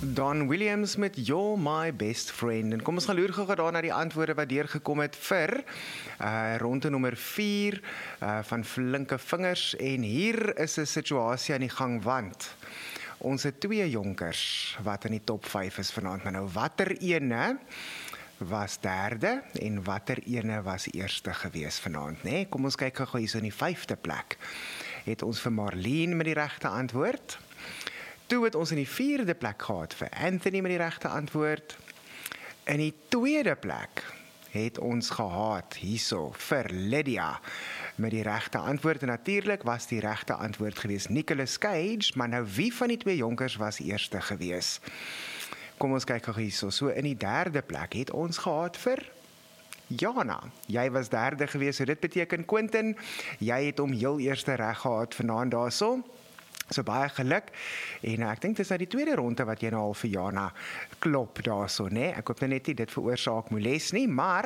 Don Williams met You're My Best Friend. En kom ons gaan loer gou daar na die antwoorde wat deurgekom het vir ronde nommer 4 van flinke vingers. En hier is 'n situasie aan die gang, want ons het 2 jonkers wat in die top 5 is vanaand. Maar nou watter ene was derde en watter ene was eerste gewees vanaand, né? Kom ons kyk gou hier so in die 5de plek. Het ons vir Marlene met die regte antwoord. Toe het ons in die 4de plek gehad vir Anthony met die regte antwoord. In die 2de plek het ons gehad hierso vir Lydia met die regte antwoord. En natuurlik was die regte antwoord gewees Nicolas Cage, maar nou wie van die 2 jonkers was eerste gewees? Kom ons kyk gou hierso. So in die 3de plek het ons gehad vir Jana. Jy was derde gewees, so dit beteken Quentin, jy het hom heel eerste reg gehad vanaand daarso. So baie geluk, en ek dink dis nou die tweede ronde wat jy nou al vir Jana klop daarso, né? Ek hoop net nie dit veroorsaak moles nie, maar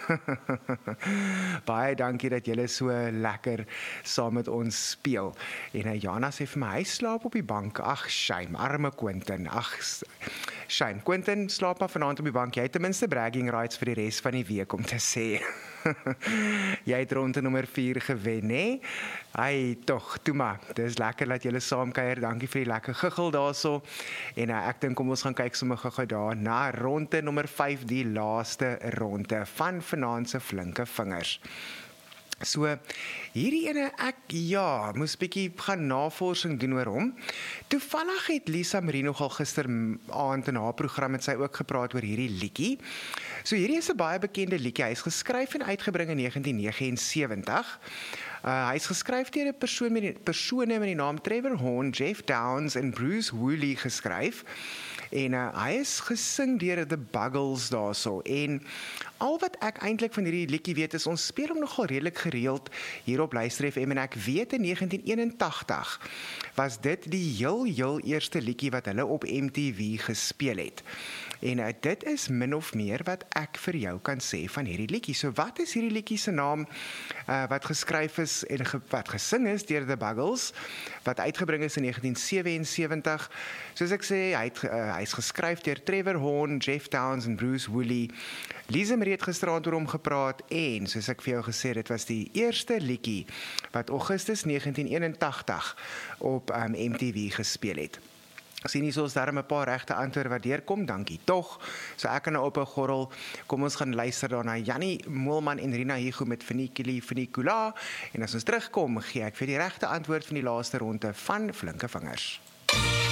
baie dankie dat julle so lekker saam met ons speel. En Jana sê vir my, hy slaap op die bank. Ag, shame, arme Quentin. Ag, shame. Quentin, slaap maar vanaand op die bank. Jy het ten minste bragging rights vir die res van die week om te sê. Jy het ronde nommer 4 gewen, hè? Ai, tog, toe maar. Dis lekker dat julle saam kuier. Dankie vir die lekker giggel daarso. En ek dink kom ons gaan kyk sommer gou daar na ronde nommer 5, die laaste ronde van vanaand se flinke vingers. So, hierdie ene, moes bietjie gaan navorsing doen oor hom. Toevallig het Lisa Marie nogal gisteraand in haar program met sy ook gepraat oor hierdie liedjie. So hierdie is 'n baie bekende liedjie. Hy is geskryf en uitgebring in 1979. Hy is geskryf deur 'n persone met die naam Trevor Horn, Jeff Downes en Bruce Woolley geskryf. En hy is gesing deur The Buggles daarso. En al wat ek eintlik van hierdie liedjie weet is, ons speel hom nogal redelik gereeld hier op Luister FM, en ek weet in 1981 was dit die heel eerste liedjie wat hulle op MTV gespeel het. En dit is min of meer wat ek vir jou kan sê van hierdie liedjie. So wat is hierdie liedjie se naam wat geskryf is en wat gesing is deur The Buggles, wat uitgebring is in 1977. Soos ek sê, hy is geskryf deur Trevor Horn, Jeff Downes en Bruce Woolley. Lisa Marie het gisteraand oor hom gepraat, en soos ek vir jou gesê het, dit was die eerste liedjie wat Augustus 1981 op MTV gespeel het. Sien nie, soos daar 'n paar regte antwoorde wat deurkom, dankie tog. So ek kan nou op 'n gorrel. Kom ons gaan luister daarna Jannie Moelman en Rina Hugo met Funicula. En as ons terugkom, gee ek vir die regte antwoord van die laaste ronde van Flinke Vingers.